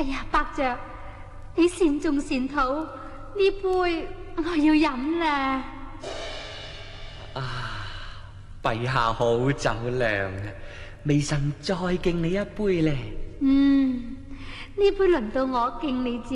哎呀，伯爵，你善頌善禱，呢杯我要飲啦。 啊，陛下好酒量啊！微臣再敬你一杯咧。 呢杯輪到我敬你